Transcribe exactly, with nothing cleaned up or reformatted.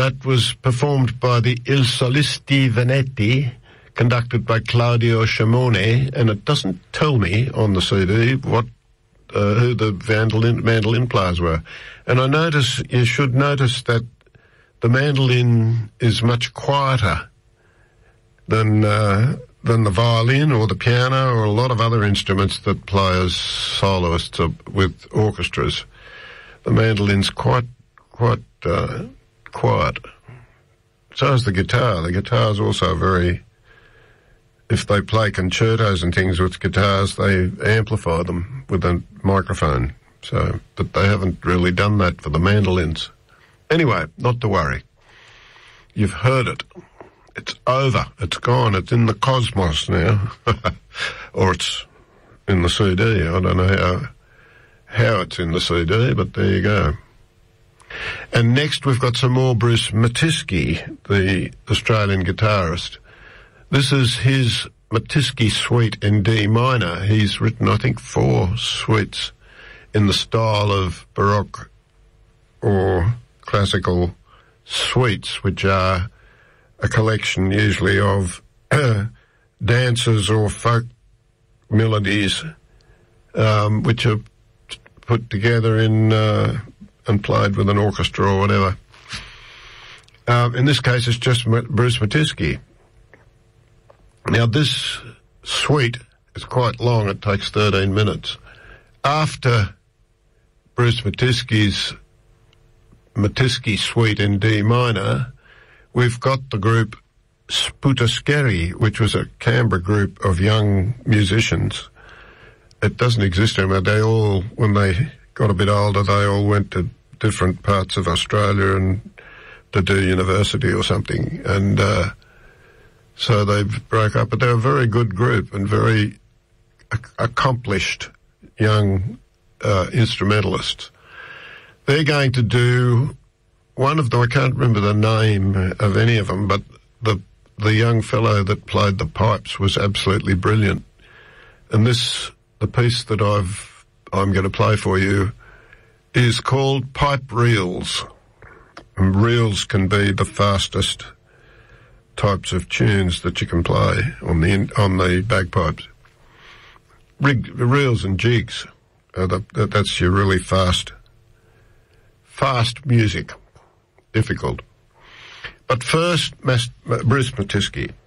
That was performed by the Il Solisti Veneti, conducted by Claudio Scimone, and it doesn't tell me on the C D what uh, who the mandolin, mandolin players were. And I notice, you should notice that the mandolin is much quieter than uh, than the violin or the piano or a lot of other instruments that play as soloists uh, with orchestras. The mandolin's quite quite uh, quiet. So is the guitar. The guitar's also very... If they play concertos and things with guitars, they amplify them with a microphone. So, but they haven't really done that for the mandolins. Anyway, not to worry. You've heard it. It's over. It's gone. It's in the cosmos now. Or it's in the C D. I don't know how, how it's in the C D, but there you go. And next we've got some more Bruce Matisky, the Australian guitarist. This is his Matisky suite in D minor. He's written, I think, four suites in the style of Baroque or classical suites, which are a collection usually of dances or folk melodies, um, which are put together in uh, and played with an orchestra or whatever. Um, in this case, it's just Bruce Matisky. Now, this suite is quite long. It takes thirteen minutes. After Bruce Matisky's Matisky suite in D minor, we've got the group Sputaskeri, which was a Canberra group of young musicians. It doesn't exist anymore. They all, when they got a bit older, they all went to different parts of Australia and to do university or something. And uh, so they broke up. But they're a very good group and very ac- accomplished young uh, instrumentalists. They're going to do one of them. I can't remember the name of any of them, but the the young fellow that played the pipes was absolutely brilliant. And this, the piece that I've I'm going to play for you, is called Pipe Reels. And reels can be the fastest types of tunes that you can play on the on the bagpipes. Rig, reels and jigs, are the, that's your really fast, fast music. Difficult. But first, Mas, Bruce Matisky.